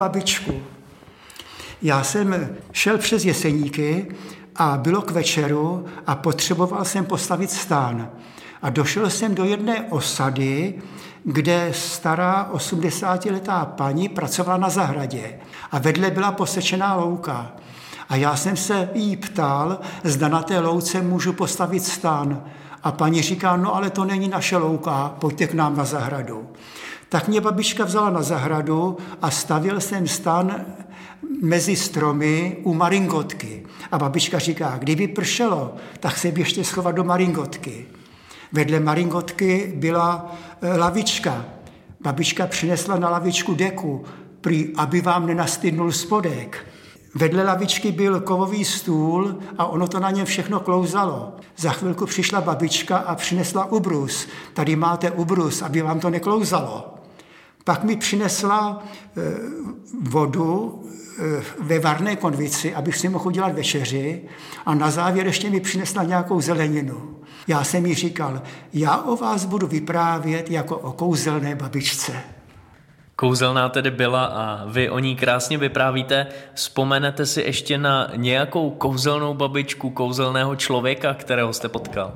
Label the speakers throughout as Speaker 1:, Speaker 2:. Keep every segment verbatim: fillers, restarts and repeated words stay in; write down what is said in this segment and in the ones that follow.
Speaker 1: babičku. Já jsem šel přes Jeseníky a bylo k večeru a potřeboval jsem postavit stán. A došel jsem do jedné osady, kde stará osmdesátiletá paní pracovala na zahradě a vedle byla posečená louka. A já jsem se jí ptal, zda na té louce můžu postavit stán. A paní říká, no ale to není naše louka, pojďte k nám na zahradu. Tak mě babička vzala na zahradu a stavěl jsem stán mezi stromy u maringotky. A babička říká, kdyby pršelo, tak se běžte schovat do maringotky. Vedle maringotky byla lavička. Babička přinesla na lavičku deku, prý, aby vám nenastydnul spodek. Vedle lavičky byl kovový stůl a ono to na něm všechno klouzalo. Za chvilku přišla babička a přinesla ubrus. Tady máte ubrus, aby vám to neklouzalo. Pak mi přinesla e, vodu e, ve varné konvici, abych si mohl udělat večeři, a na závěr ještě mi přinesla nějakou zeleninu. Já jsem jí říkal, já o vás budu vyprávět jako o kouzelné babičce.
Speaker 2: Kouzelná tedy byla a vy o ní krásně vyprávíte. Vzpomenete si ještě na nějakou kouzelnou babičku, kouzelného člověka, kterého jste potkal?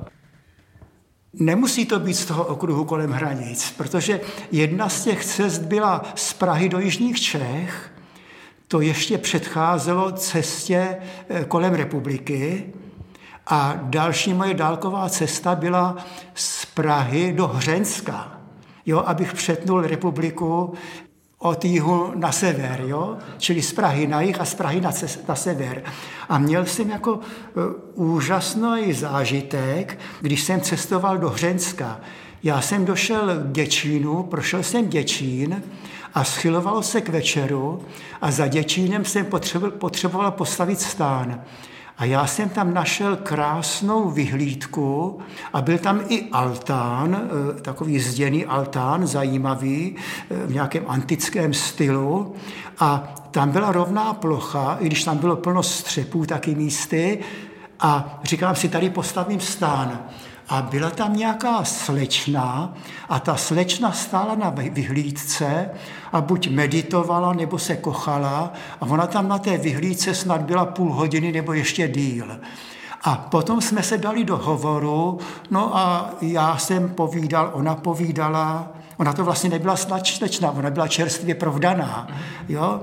Speaker 1: Nemusí to být z toho okruhu kolem hranic, protože jedna z těch cest byla z Prahy do jižních Čech, to ještě předcházelo cestě kolem republiky, a další moje dálková cesta byla z Prahy do Hřenska, jo, abych přetnul republiku od jihu na sever, jo? Čili z Prahy na jih a z Prahy na, na sever. A měl jsem jako uh, úžasný zážitek, když jsem cestoval do Hřenska. Já jsem došel k Děčínu, prošel jsem Děčín a schylovalo se k večeru a za Děčínem jsem potřeboval, potřeboval postavit stán. A já jsem tam našel krásnou vyhlídku a byl tam i altán, takový zděný altán, zajímavý, v nějakém antickém stylu. A tam byla rovná plocha, i když tam bylo plno střepů taky místy. A říkám si, tady postavím stán. A byla tam nějaká slečna a ta slečna stála na vyhlídce a buď meditovala, nebo se kochala a ona tam na té vyhlídce snad byla půl hodiny nebo ještě díl. A potom jsme se dali do hovoru, no a já jsem povídal, ona povídala, ona to vlastně nebyla slečna, ona byla čerstvě provdaná, jo.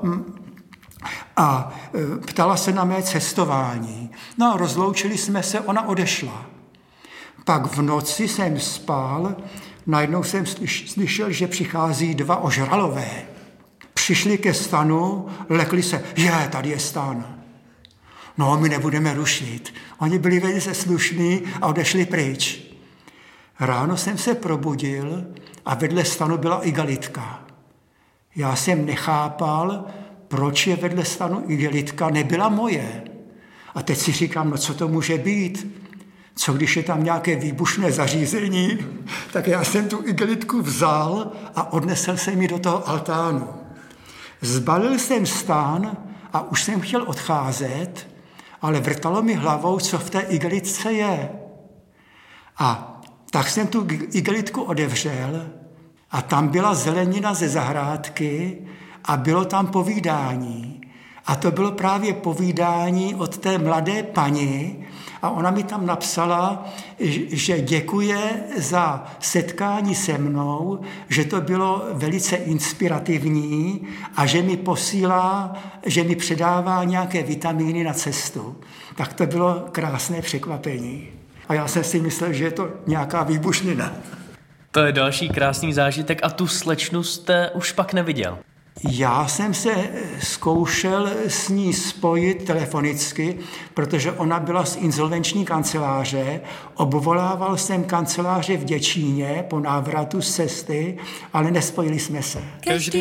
Speaker 1: A ptala se na mé cestování. No a rozloučili jsme se, ona odešla. Pak v noci jsem spal, najednou jsem slyšel, že přichází dva ožralové. Přišli ke stanu, lekli se, že tady je stan. No, my nebudeme rušit. Oni byli velice slušní a odešli pryč. Ráno jsem se probudil a vedle stanu byla igelitka. Já jsem nechápal, proč je vedle stanu igelitka, nebyla moje. A teď si říkám, no co to může být? Co když je tam nějaké výbušné zařízení, tak já jsem tu igelitku vzal a odnesl jsem ji do toho altánu. Zbalil jsem stán a už jsem chtěl odcházet, ale vrtalo mi hlavou, co v té igelitce je. A tak jsem tu igelitku odevřel a tam byla zelenina ze zahrádky a bylo tam povídání. A to bylo právě povídání od té mladé paní a ona mi tam napsala, že děkuje za setkání se mnou, že to bylo velice inspirativní a že mi posílá, že mi předává nějaké vitamíny na cestu. Tak to bylo krásné překvapení. A já jsem si myslel, že je to nějaká výbušnina.
Speaker 2: To je další krásný zážitek a tu slečnu jste už pak neviděl.
Speaker 1: Já jsem se zkoušel s ní spojit telefonicky, protože ona byla z insolvenční kanceláře. Obvolával jsem kanceláře v Děčíně po návratu z cesty, ale nespojili jsme se.
Speaker 3: Každý